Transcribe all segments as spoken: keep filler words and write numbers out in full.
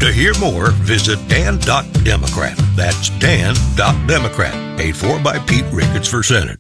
To hear more, visit dan dot democrat. That's dan dot democrat. Paid for by Pete Ricketts for Senate.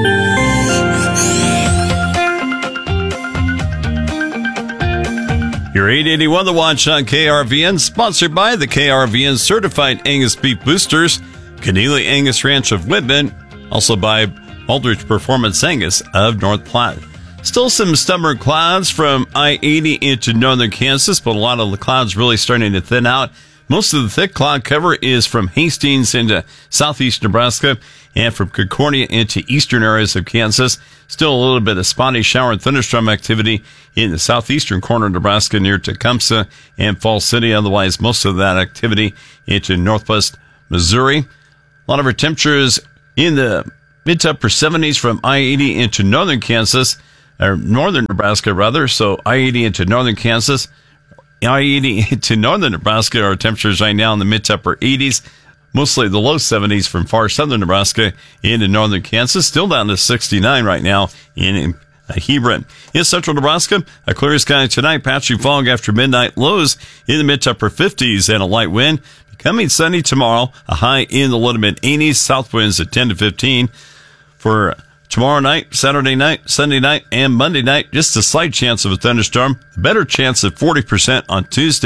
Your eight eighty-one The Watch on K R V N, sponsored by the K R V N Certified Angus Beef Boosters, Keneally Angus Ranch of Whitman, also by Aldrich Performance Angus of North Platte. Still some stubborn clouds from I eighty into northern Kansas, but a lot of the clouds really starting to thin out. Most of the thick cloud cover is from Hastings into southeast Nebraska and from Concordia into eastern areas of Kansas. Still a little bit of spotty shower and thunderstorm activity in the southeastern corner of Nebraska near Tecumseh and Falls City. Otherwise, most of that activity into northwest Missouri. A lot of our temperatures in the mid to upper seventies from I eighty into northern Kansas, or northern Nebraska rather. So I eighty into northern Kansas, I eighty into northern Nebraska, our temperatures right now in the mid to upper eighties. Mostly the low seventies from far southern Nebraska into northern Kansas. Still down to sixty-nine right now in Hebron. In central Nebraska, a clear sky tonight. Patchy fog after midnight. Lows in the mid to upper fifties and a light wind. Becoming sunny tomorrow. A high in the low to mid eighties. South winds at ten to fifteen. For tomorrow night, Saturday night, Sunday night, and Monday night, just a slight chance of a thunderstorm. A better chance at forty percent on Tuesday.